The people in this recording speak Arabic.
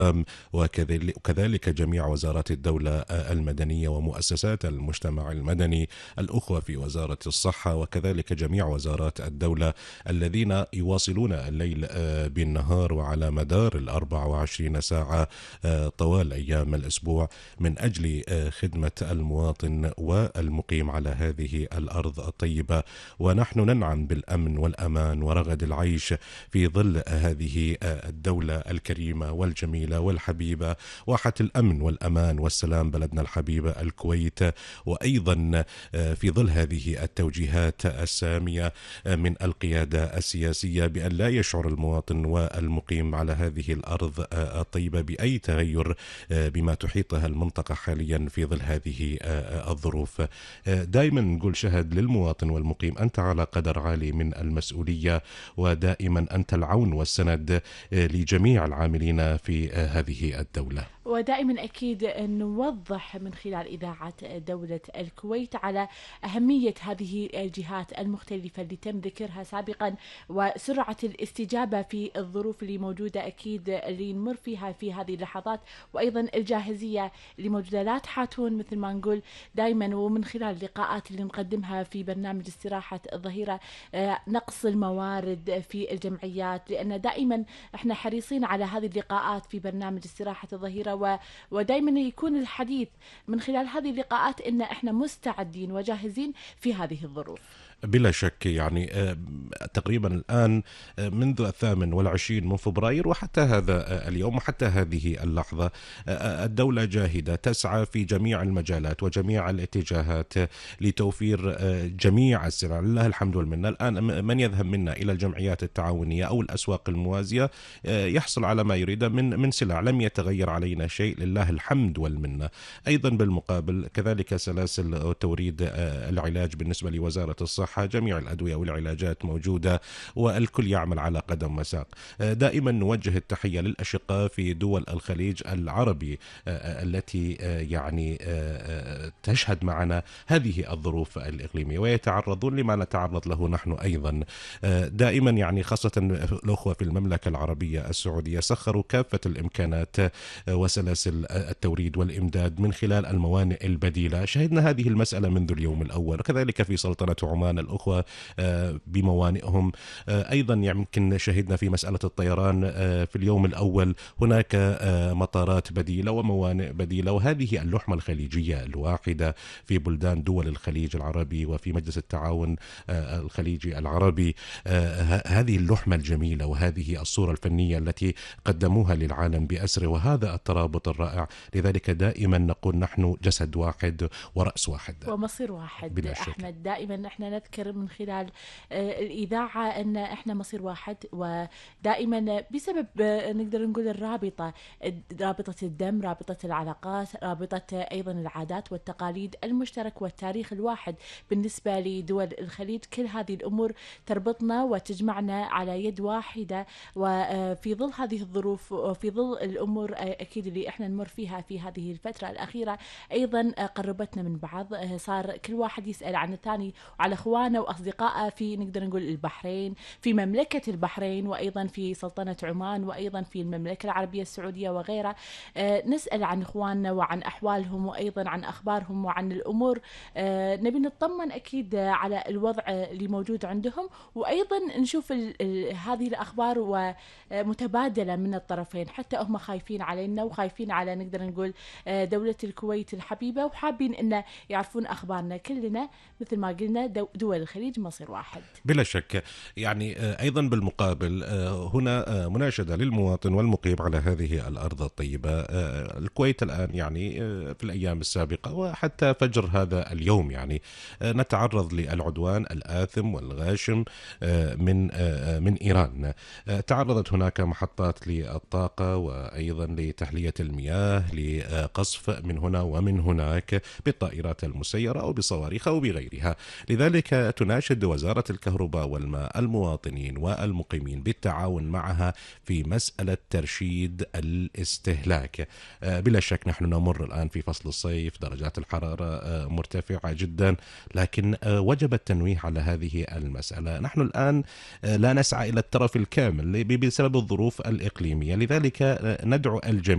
وكذلك جميع وزارات الدولة المدنية ومؤسسات المجتمع المدني، الأخوة في وزارة الصحة، وكذلك جميع وزارات الدولة الذين يواصلون الليل بالنهار وعلى مدار 24 ساعة طوال أيام الأسبوع من أجل خدمة المواطن والمقيم على هذه الأرض الطيبة. ونحن ننعم بالأمن والأمان ورغد العيش في ظل هذه الدولة الكريمة والجميلة والحبيبة، واحة الأمن والأمان والسلام بلدنا الحبيبة الكويت. وأيضا في ظل هذه التوجيهات السامية من القيادة السياسية بأن لا يشعر المواطن والمقيم على هذه الأرض الطيبة بأي تغير بما تحيطها المنطقة حاليا في ظل هذه الظروف. دائما نقول شهد للمواطن والمقيم أنت على قدر عالي من المسؤولية، ودائما أنت العون والسند لجميع العاملين في هذه الدولة. ودائما أكيد نوضح من خلال إذاعة دولة الكويت على أهمية هذه الجهات المختلفة اللي تم ذكرها سابقا، وسرعة الاستجابة في الظروف اللي موجودة أكيد اللي نمر فيها في هذه اللحظات، وأيضا الجاهزية اللي موجودة. لا تحاتون مثل ما نقول دائما، ومن خلال اللقاءات اللي نقدمها في برنامج استراحة الظهيرة، نقص الموارد في الجمعيات، لأن دائما احنا حريصين على هذه اللقاءات في برنامج استراحة الظهيرة، ودائما يكون الحديث من خلال هذه اللقاءات ان احنا مستعدين وجاهزين في هذه الظروف. بلا شك يعني تقريبا الآن منذ 28 من فبراير وحتى هذا اليوم وحتى هذه اللحظة الدولة جاهدة تسعى في جميع المجالات وجميع الاتجاهات لتوفير جميع السلع. لله الحمد والمنة. الآن من يذهب منا إلى الجمعيات التعاونية أو الأسواق الموازية يحصل على ما يريد من سلع، لم يتغير علينا شيء لله الحمد والمنة. أيضا بالمقابل كذلك سلاسل توريد العلاج بالنسبة لوزارة الصحة، جميع الأدوية والعلاجات موجودة والكل يعمل على قدم وساق. دائما نوجه التحية للأشقاء في دول الخليج العربي التي يعني تشهد معنا هذه الظروف الإقليمية ويتعرضون لما نتعرض له نحن أيضا. دائما يعني خاصة الأخوة في المملكة العربية السعودية سخروا كافة الإمكانات وسلاسل التوريد والإمداد من خلال الموانئ البديلة. شهدنا هذه المسألة منذ اليوم الأول، وكذلك في سلطنة عمان الأخوة بموانئهم. أيضا يمكن شهدنا في مسألة الطيران في اليوم الأول هناك مطارات بديلة وموانئ بديلة، وهذه اللحمة الخليجية الواحدة في بلدان دول الخليج العربي وفي مجلس التعاون الخليجي العربي. هذه اللحمة الجميلة وهذه الصورة الفنية التي قدموها للعالم بأسره، وهذا الترابط الرائع. لذلك دائما نقول نحن جسد واحد ورأس واحد ومصير واحد. أحمد دائما احنا نذكر من خلال الإذاعة أن احنا مصير واحد، ودائما بسبب نقدر نقول الرابطة، رابطة الدم، رابطة العلاقات، رابطة أيضا العادات والتقاليد المشترك والتاريخ الواحد بالنسبة لدول الخليج. كل هذه الأمور تربطنا وتجمعنا على يد واحدة، وفي ظل هذه الظروف وفي ظل الأمور أكيد اللي احنا نمر فيها في هذه الفترة الأخيرة أيضا قربتنا من بعض. صار كل واحد يسأل عن الثاني وعلى اخوانه واصدقائه في نقدر نقول البحرين، في مملكة البحرين، وايضا في سلطنة عمان، وايضا في المملكة العربية السعودية وغيرها. نسأل عن اخواننا وعن احوالهم وايضا عن اخبارهم وعن الامور. نبي نطمن اكيد على الوضع اللي موجود عندهم، وايضا نشوف هذه الاخبار ومتبادلة من الطرفين، حتى هم خايفين علينا وخايفين على نقدر نقول دولة الكويت الحبيبة، وحابين ان يعرفون اخبارنا كلنا. مثل ما قلنا دول الخليج مصير واحد. بلا شك يعني أيضا بالمقابل هنا مناشدة للمواطن والمقيم على هذه الأرض الطيبة. الكويت الآن يعني في الأيام السابقة وحتى فجر هذا اليوم يعني نتعرض للعدوان الآثم والغاشم من إيران. تعرضت هناك محطات للطاقة وأيضا لتحلية المياه لقصف من هنا ومن هناك بالطائرات المسيرة أو بصواريخ أو بغيرها. لذلك تناشد وزارة الكهرباء والماء المواطنين والمقيمين بالتعاون معها في مسألة ترشيد الاستهلاك. بلا شك نحن نمر الآن في فصل الصيف، درجات الحرارة مرتفعة جدا، لكن وجب التنويه على هذه المسألة. نحن الآن لا نسعى إلى الترف الكامل بسبب الظروف الإقليمية، لذلك ندعو الجميع